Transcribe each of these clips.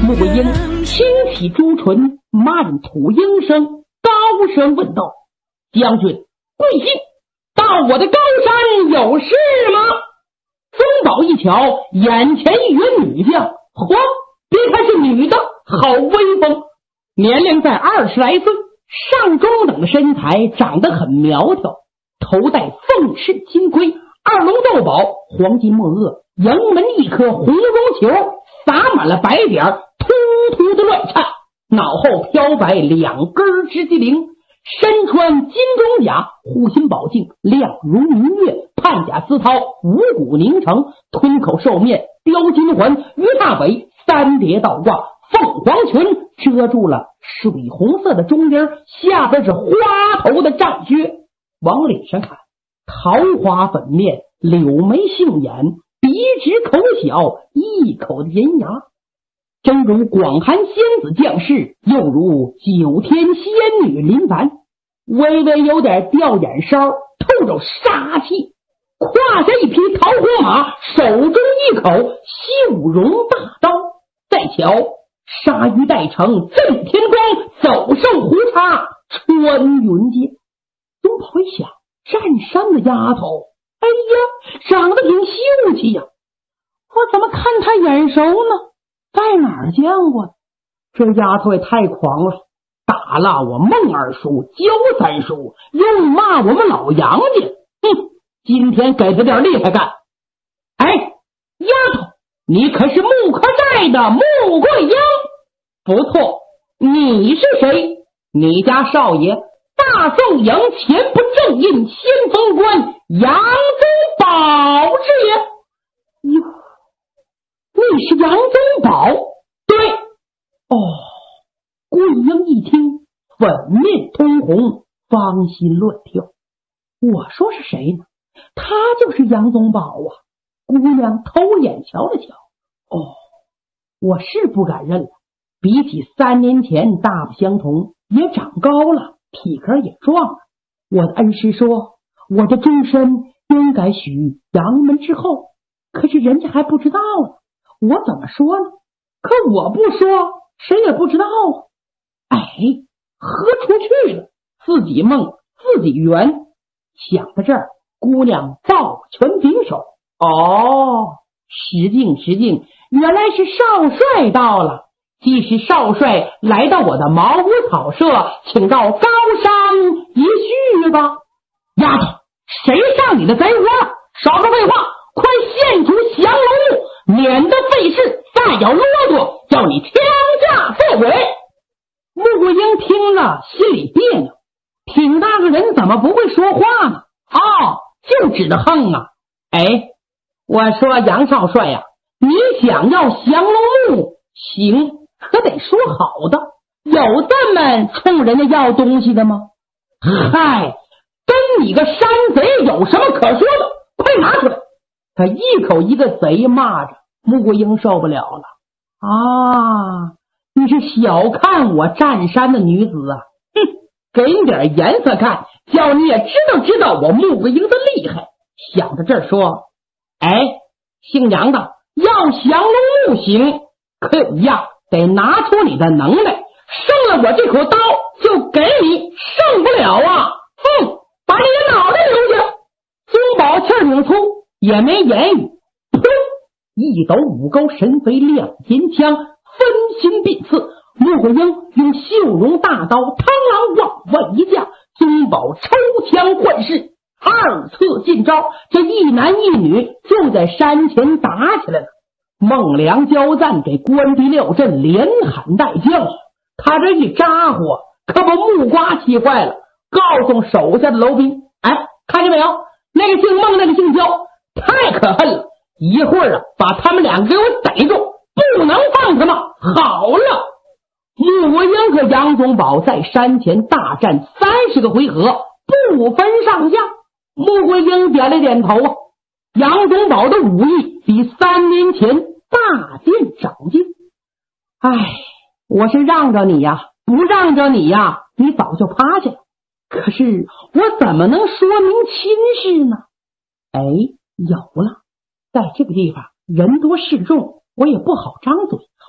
穆桂英轻启朱唇，慢吐应声，高声问道：将军贵姓？到我的高山有事吗？宗保一瞧，眼前一员女将，嚯，别看是女的，好威风，年龄在20来岁，上中等的身材，长得很苗条，头戴凤翅金盔，二龙斗宝，黄金墨萼，迎门一颗红绒球，洒满了白点，突突的乱颤，脑后飘摆2根直击翎，身穿金装甲，护心宝镜亮如明月，判甲丝绦，五谷凝成，吞口兽面，雕金环，鱼大尾，3叠倒挂，凤凰裙遮住了水红色的中间，下边是花头的帐靴。往脸上看，桃花粉面，柳眉杏眼，鼻直口小，一口的银牙，真如广寒仙子降世，又如9天仙女临凡，微微有点吊眼梢，透着杀气，胯下一匹桃红马，手中一口西武绒大刀，再瞧鲨鱼带成震天光，走兽胡叉穿云间。宗保一想，占山的丫头，哎呀，长得挺秀气呀，我怎么看她眼熟呢？在哪儿见过？这丫头也太狂了，打了我孟二叔、焦三叔，又骂我们老杨家。今天给他点厉害干。哎，丫头，你可是木科寨的穆桂英？不错，你是谁？你家少爷大宋营前不正印先锋官杨宗保之也。哟，你是杨宗保？对。哦，桂英一听，粉面通红，芳心乱跳。我说是谁呢？他就是杨宗保啊！姑娘偷眼瞧了瞧，哦，我是不敢认了。比起3年前大不相同，也长高了，体格也壮了。我的恩师说，我的终身应该许杨门之后，可是人家还不知道呢。我怎么说呢？可我不说，谁也不知道啊。哎，何处去了？自己梦，自己圆。想到这儿，姑娘抱拳拱手。哦，失敬失敬，原来是少帅到了。既是少帅来到我的茅屋草舍，请到高山一叙吧。丫头，谁上你的贼窝？少说废话，快献出降龙木，免得费事，再有啰嗦，叫你枪下做鬼。穆桂英听了，心里别扭，挺大个人怎么不会说话呢？哦，就知道横啊！哎，我说杨少帅呀，你想要降龙木，行，可得说好的。有这么冲人家要东西的吗？嗨，跟你个山贼有什么可说的？快拿出来！他一口一个贼骂着，穆桂英受不了了。啊，你是小看我占山的女子啊！给你点颜色看，叫你也知道我穆桂英的厉害。想到这儿说，哎，姓杨的，要降龙木行，可有一样，得拿出你的能耐，胜了我这口刀就给你，胜不了啊！把你的脑袋留下。宗保气儿挺粗，也没言语，噗，一抖五钩神飞亮银枪，分心并刺。穆桂英用绣绒大刀螳螂往外一架，宗保抽枪换势，二次进招，这一男一女就在山前打起来了。孟良交赞给关帝廖震连喊带叫，他这一咋呼，可把木瓜气坏了，告诉手下的楼兵，哎，看见没有，那个姓孟那个姓焦，太可恨了，一会儿把他们两个给我逮住，不能放他们。好了，穆桂英和杨宗保在山前大战30个回合，不分上下。穆桂英点了点头啊，杨宗保的武艺比3年前大见长进。哎，我是让着你呀，不让着你呀，你早就趴下了。可是我怎么能说明亲事呢？哎，有了，在这个地方人多势众，我也不好张嘴，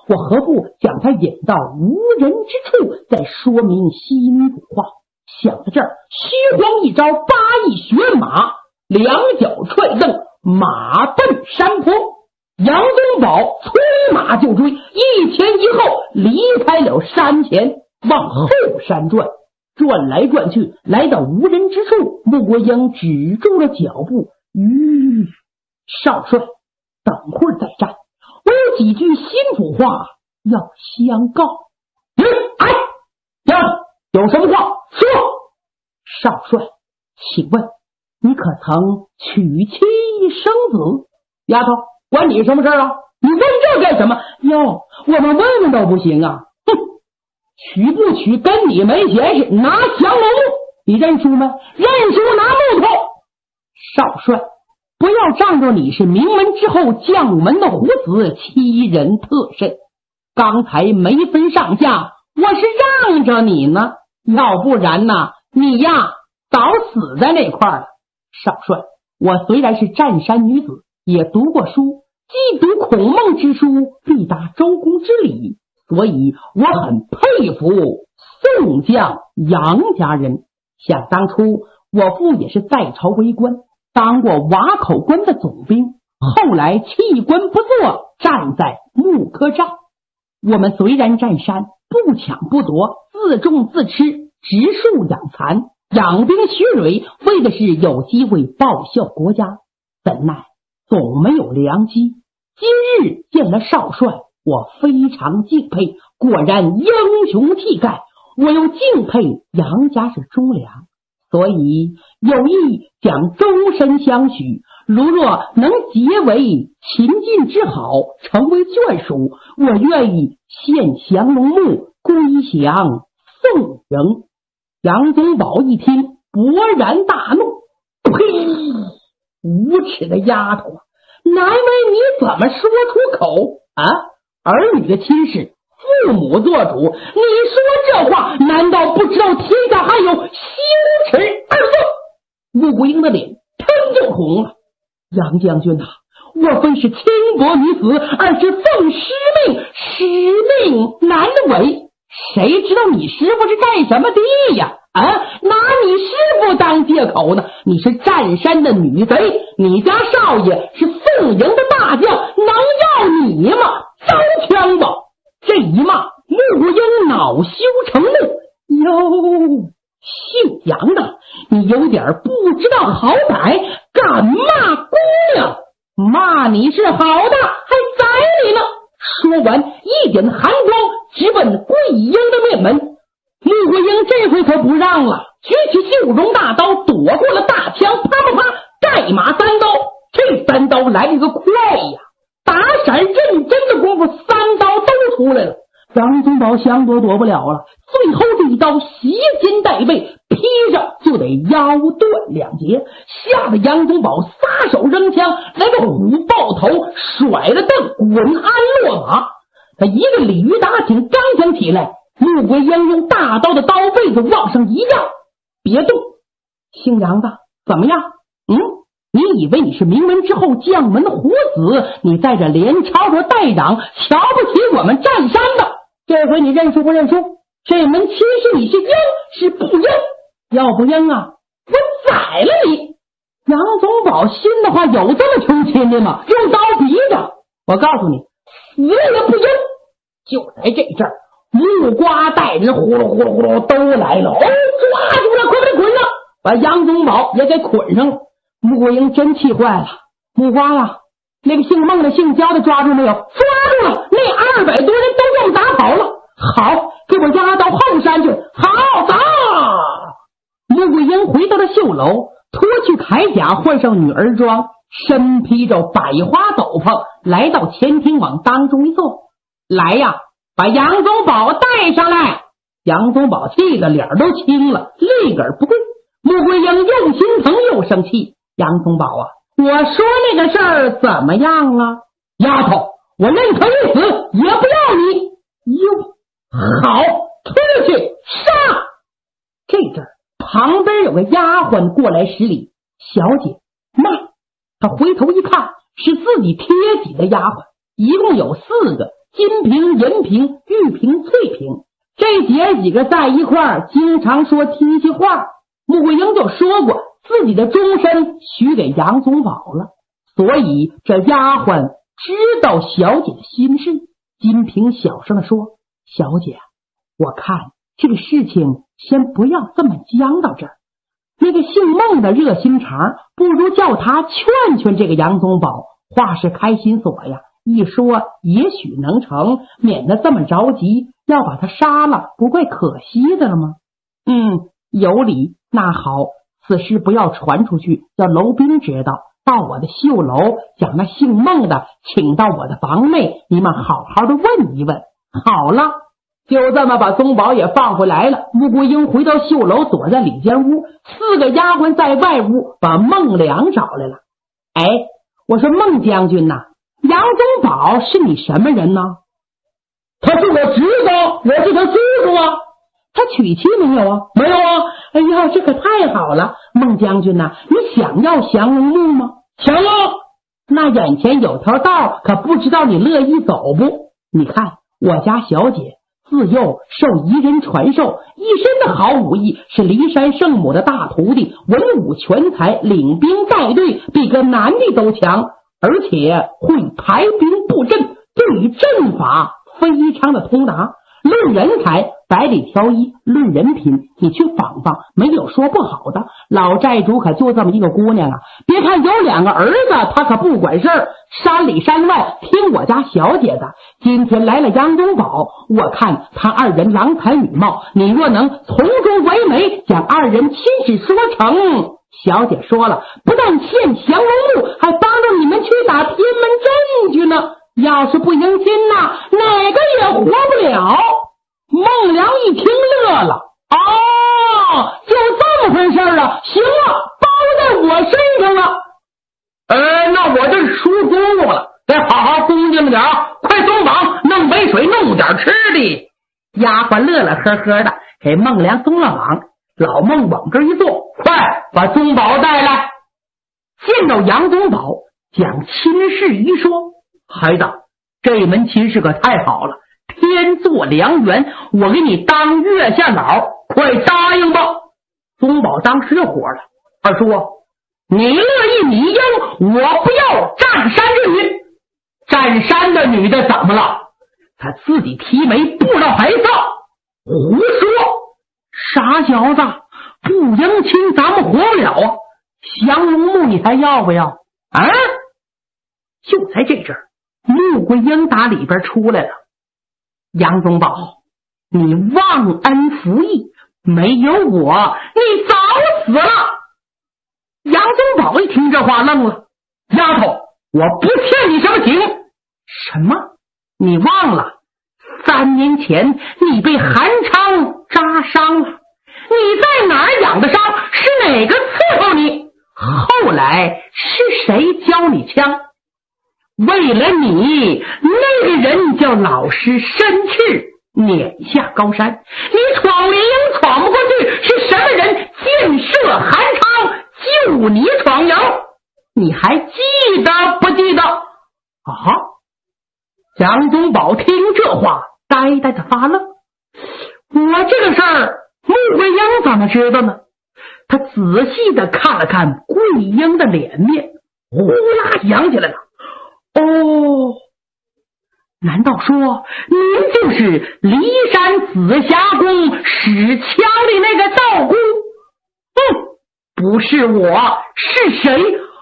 我何不将他引到无人之处，再说明西女主话？想到这儿，虚晃一招，八翼旋马，两脚踹蹬，马奔山坡。杨宗保催马就追，一前一后离开了山前，往后山转，转来转去，来到无人之处，穆国英止住了脚步。少帅，等会儿再战，我有几句心腹话要相告。有什么话说？少帅，请问你可曾娶妻生子？丫头，关你什么事啊？你问这干什么？哟，我们问问都不行啊！哼，娶不娶跟你没闲事，拿降龙木，你认输吗？认输，拿木头。少帅，不要仗着你是名门之后将门的虎子欺人特甚。刚才没分上下，我是让着你呢，要不然呢，你呀早死在那块了。少帅，我虽然是占山女子，也读过书，既读孔孟之书，必达周公之礼，所以我很佩服宋将杨家人。想当初我父也是在朝为官，当过瓦口关的总兵，后来弃官不做，站在木柯寨。我们虽然占山，不抢不夺，自种自吃，植树养蚕，养兵蓄锐，为的是有机会报效国家。怎奈总没有良机，今日见了少帅，我非常敬佩，果然英雄气概。我又敬佩杨家是忠良，所以有意将周身相许，如若能结为秦晋之好，成为眷属，我愿意献降龙木，归降宋营。杨宗保一听，勃然大怒，呸！无耻的丫头啊，难为你怎么说出口啊？儿女的亲事，父母做主，你说这话，难道不知道天下还有羞耻二字？穆桂英的脸腾就红了。杨将军啊，我非是轻薄女子，而是奉师命，使命难违。谁知道你师傅是干什么的呀？拿你师傅当借口呢？你是占山的女贼，你家少爷是宋营的大将，能要你吗？招枪吧！这一骂，穆桂英恼羞成怒。哟，姓杨的，你有点不知道好歹，敢骂姑娘？骂你是好的，还宰你呢！说完，一点寒光直奔桂英的面门。穆桂英这回可不让了，举起绣绒大刀，躲过了大枪，啪啪啪，盖马三刀。这三刀来了个快呀，打闪认真的功夫，三刀都出来了。杨宗保想躲不了了，最后这一刀斜肩带背，劈上就得腰断两截，吓得杨宗保撒手扔枪，来个虎抱头，甩了凳，滚鞍落马。他一个鲤鱼打挺，刚想起来，穆桂英用大刀的刀背子往上一让，别动。姓杨的，怎么样？你以为你是名门之后将门的虎子，你在这连朝着带嚷，瞧不起我们占山的？这回你认输不认输？这门亲事你是应是不应？要不应啊，我宰了你！杨宗保心的话，有这么穷亲的吗？用刀逼着，我告诉你，死了也不应。就在这阵儿，木瓜带人呼噜呼噜呼噜都来了，抓住了，快把他捆上，把杨宗保也给捆上了。穆桂英真气坏了，木瓜呀，那个姓孟的姓焦的抓住没有？抓住了，那200多人都这么打跑了。好，给我押到后山去。好，走。穆桂英回到了绣楼，脱去铠甲，换上女儿装，身披着百花斗篷，来到前厅往当中一坐。来呀，把杨宗保带上来。杨宗保气得脸都青了，立个不跪。穆桂英又心疼又生气。杨宗保啊，我说那个事儿怎么样啊？丫头，我认可一死，也不要你。哟，好，出去杀！这阵儿旁边有个丫鬟过来施礼，小姐慢。他回头一看，是自己贴己的丫鬟，一共有4个， 金瓶、银瓶、玉瓶、翠瓶，这姐几个在一块儿经常说提起话。穆桂英就说过自己的终身许给杨宗保了，所以这丫鬟知道小姐的心事。金瓶小声的说：小姐，我看这个事情先不要这么僵到这儿。那个姓孟的热心肠，不如叫他劝劝这个杨宗保。话是开心锁呀，一说也许能成，免得这么着急，要把他杀了，不怪可惜的了吗？有理。那好，此事不要传出去，要楼兵知道，到我的绣楼将那姓孟的请到我的房内，你们好好的问一问。好了，就这么把宗保也放回来了。穆桂英回到绣楼，躲在里间屋，4个丫鬟在外屋把孟良找来了。我说孟将军呐，杨宗保是你什么人呢？他是我侄子，我是他叔叔啊。他娶妻没有啊？没有啊。哎呀，这可太好了。孟将军呐，你想要降龙木吗？想要。那眼前有条道，可不知道你乐意走不？你看我家小姐自幼受彝人传授，一身的好武艺，是骊山圣母的大徒弟，文武全才，领兵带队比个男的都强，而且会排兵布阵，对于阵法非常的通达。论人才百里挑一，论人品你去访访，没有说不好的。老寨主可就这么一个姑娘啊，别看有2个儿子，他可不管事儿，山里山外听我家小姐的。今天来了杨宗保，我看他2人郎才女貌，你若能从中为媒，将2人亲事说成，小姐说了，不但献降龙木，还帮助你们去打天门阵去呢。要是不迎亲呐，哪个也活不了。孟良一听乐了，就这么回事啊，行了，包在我身上了。那我这输公公了，得好好恭敬点，快宗保弄杯水，弄点吃的。丫鬟乐乐呵呵的给孟良松了网，老孟往这一坐，快把宗保带来。见到杨宗保，将亲事一说，孩子，这门亲事可太好了，天作良缘，我给你当月下老，快答应吧。宗保当时就火了，二叔，你乐意你应，我不要占山之女。占山的女的怎么了？他自己提媒，不知道白臊。胡说！傻小子，不迎亲咱们活不了啊！降龙木你还要不要？就在这阵儿，穆桂英打里边出来了。杨宗保，你忘恩负义，没有我你早死了。杨宗保一听这话愣了，丫头，我不欠你什么情。什么？你忘了3年前你被韩昌扎伤了，你在哪儿养的伤？是哪个伺候你？后来是谁教你枪？为了你，那个人叫老师申赤，撵下高山，你闯灵营闯不过去，是什么人箭射韩昌，救你闯营？你还记得不记得？杨宗保听这话，呆呆的发愣。我这个事儿，穆桂英怎么知道呢？他仔细的看了看桂英的脸面，呼啦扬起来了。难道说您就是骊山紫霞宫使枪的那个道姑？不是我，是谁？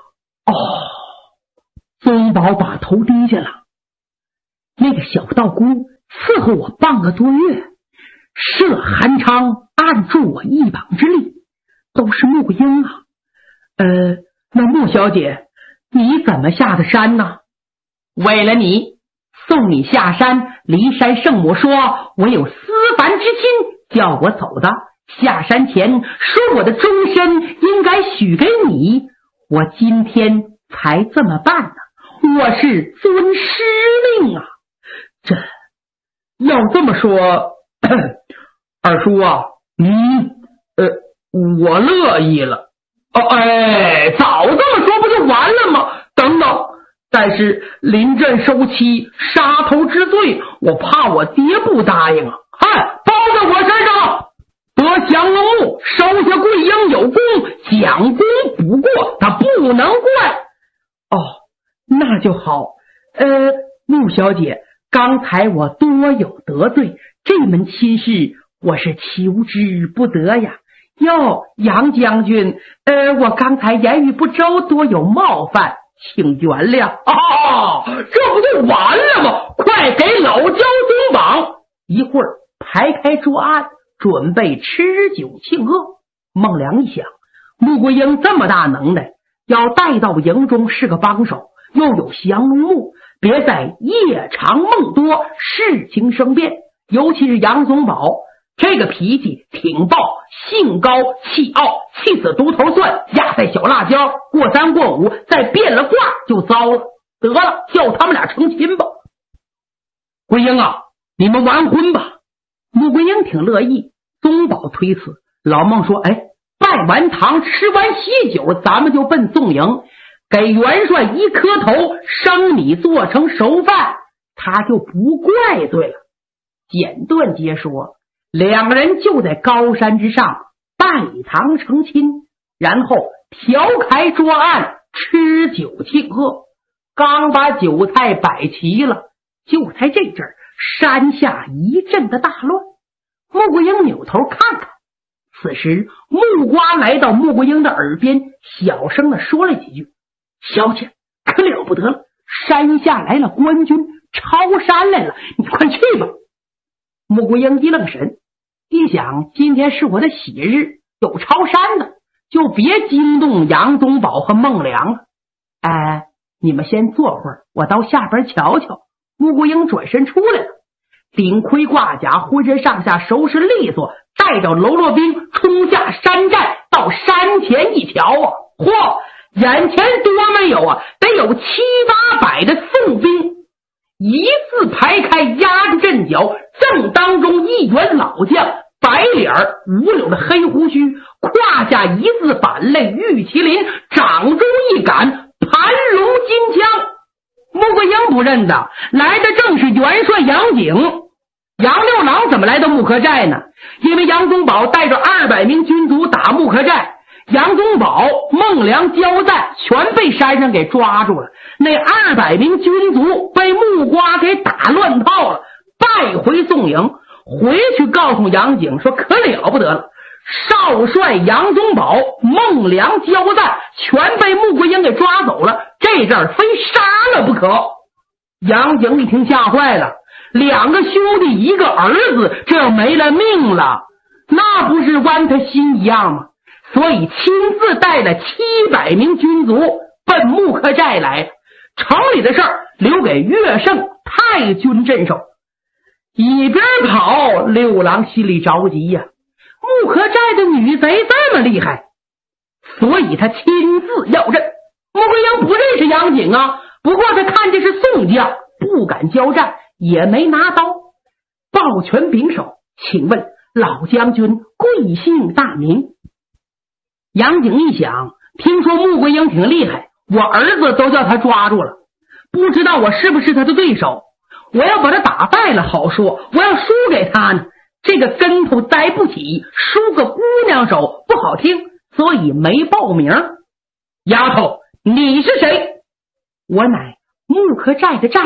宗保把头低下了。那个小道姑伺候我半个多月，射韩昌，按住我一膀之力，都是穆桂英啊。那穆小姐，你怎么下的山呢？为了你，送你下山。骊山圣母说我有思凡之心，叫我走的。下山前说我的终身应该许给你，我今天才这么办呢。我是遵师命啊。这要这么说，二叔啊，我乐意了。早这么说不就完了吗？等等， 但是临阵收妻，杀头之罪，我怕我爹不答应啊！嗨，包在我身上。得降龙木收下桂英有功，讲功不过，他不能怪。哦，那就好。穆小姐，刚才我多有得罪，这门亲事我是求之不得呀。哟，杨将军，我刚才言语不周，多有冒犯，请原谅。这不就完了吗？快给老焦松绑！一会儿排开桌案，准备吃酒庆贺。孟良一想，穆桂英这么大能耐，要带到营中是个帮手，又有降龙木，别再夜长梦多，事情生变。尤其是杨宗保这个脾气挺暴，性高气傲，气死独头蒜，压在小辣椒，过3过5再变了卦就糟了。得了，叫他们俩成亲吧。桂英啊，你们完婚吧。穆桂英挺乐意，宗保推辞。老孟说，拜完堂，吃完喜酒，咱们就奔宋营，给元帅一磕头，生米做成熟饭，他就不怪罪了。简短截说，两个人就在高山之上拜堂成亲，然后调开桌案，吃酒庆贺。刚把酒菜摆齐了，就在这阵儿，山下一阵的大乱。穆桂英扭头看看，此时木瓜来到穆桂英的耳边，小声的说了几句：小姐，可了不得了，山下来了官军，抄山来了，你快去吧。穆桂英一愣神，一想今天是我的喜日，有抄山的，就别惊动杨宗保和孟良了。你们先坐会儿，我到下边瞧瞧。穆桂英转身出来了，顶盔挂甲，浑身上下收拾利索，带着喽啰兵冲下山寨，到山前一瞧啊，眼前多没有啊，得有7、8百的宋兵，一字排开，压着阵脚，正当中一员老将，白脸五绺的黑胡须，胯下一字板类玉麒麟，掌中一杆盘龙金枪。穆桂英不认得，来的正是元帅杨景。杨六郎怎么来到木刻寨呢？因为杨宗保带着200名军卒打木刻寨，杨宗保、孟良、焦赞全被山上给抓住了，那200名军卒被木瓜给打乱套了，败回宋营。回去告诉杨景说，可了不得了，少帅杨宗保、孟良、焦赞全被穆桂英给抓走了，这阵儿非杀了不可。杨景一听吓坏了，2个兄弟1个儿子，这要没了命了，那不是剜他心一样吗？所以亲自带了700名军卒奔木刻寨来，城里的事儿留给岳胜太君镇守。一边跑，六郎心里着急呀，木刻寨的女贼这么厉害，所以他亲自要阵。穆桂英不认识杨景啊，不过他看这是宋将，不敢交战，也没拿刀，抱拳拱手，请问老将军贵姓大名？杨景一想，听说穆桂英挺厉害，我儿子都叫他抓住了，不知道我是不是他的对手，我要把他打败了好说，我要输给他呢，这个跟头栽不起，输个姑娘手不好听，所以没报名。丫头，你是谁？我乃木刻寨的寨